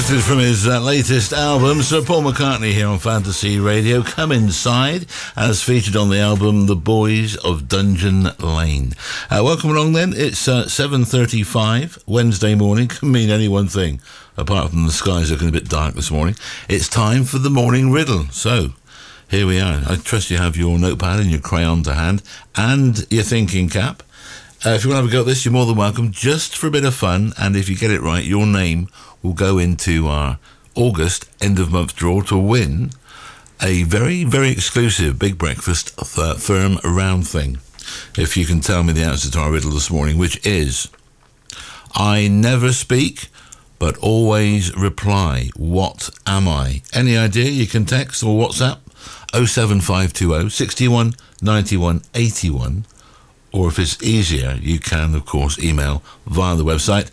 This is from his latest album, Sir Paul McCartney here on Fantasy Radio. Come Inside, as featured on the album The Boys of Dungeon Lane. Welcome along then. It's 7:35 Wednesday morning. Can mean any one thing, apart from the skies looking a bit dark this morning. It's time for the morning riddle. So, here we are. I trust you have your notepad and your crayon to hand, and your thinking cap. If you want to have a go at this, you're more than welcome, just for a bit of fun, and if you get it right, your name will go into our August end-of-month draw to win a very, very exclusive Big Breakfast firm round thing. If you can tell me the answer to our riddle this morning, which is, I never speak, but always reply. What am I? Any idea? You can text or WhatsApp 07520 61 91 81. Or if it's easier, you can, of course, email via the website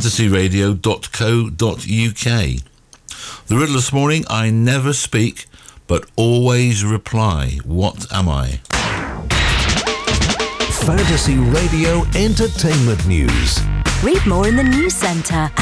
fantasyradio.co.uk. The riddle this morning, I never speak, but always reply. What am I? Fantasy Radio Entertainment News. Read more in the News Centre at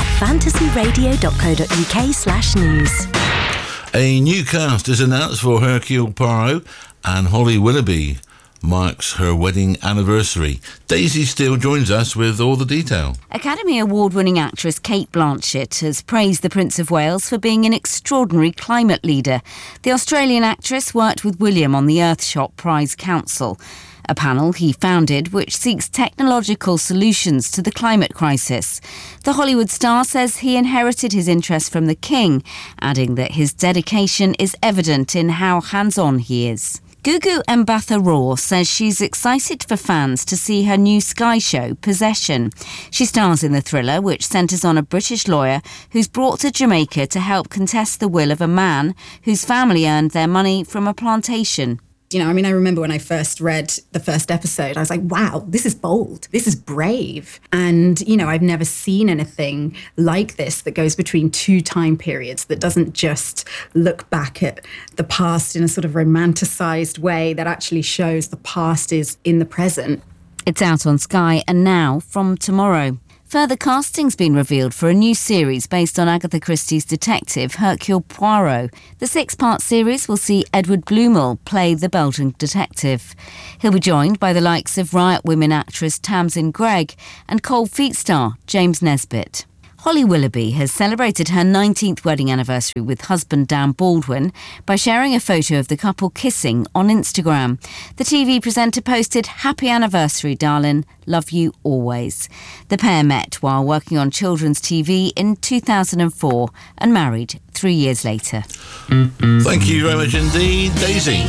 fantasyradio.co.uk/news. A new cast is announced for Hercule Poirot, and Holly Willoughby marks her wedding anniversary. Daisy Steele joins us with all the detail. Academy Award-winning actress Cate Blanchett has praised the Prince of Wales for being an extraordinary climate leader. The Australian actress worked with William on the Earthshot Prize Council, a panel he founded which seeks technological solutions to the climate crisis. The Hollywood star says he inherited his interest from the King, adding that his dedication is evident in how hands-on he is. Gugu Mbatha Raw says she's excited for fans to see her new Sky show, Possession. She stars in the thriller, which centres on a British lawyer who's brought to Jamaica to help contest the will of a man whose family earned their money from a plantation. You know, I mean, I remember when I first read the first episode, I was like, wow, this is bold. This is brave. And, you know, I've never seen anything like this that goes between two time periods, that doesn't just look back at the past in a sort of romanticised way, that actually shows the past is in the present. It's out on Sky and now from tomorrow. Further casting's been revealed for a new series based on Agatha Christie's detective Hercule Poirot. The 6-part series will see Edward Blumel play the Belgian detective. He'll be joined by the likes of Riot Women actress Tamsin Greig and Cold Feet star James Nesbitt. Holly Willoughby has celebrated her 19th wedding anniversary with husband Dan Baldwin by sharing a photo of the couple kissing on Instagram. The TV presenter posted, "Happy anniversary, darling. Love you always." The pair met while working on children's TV in 2004 and married 3 years later. Thank you very much indeed, Daisy.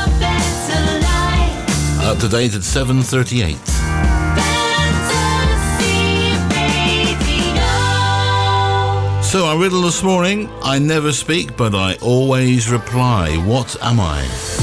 Up to date at 7:38. So our riddle this morning, I never speak, but I always reply. What am I?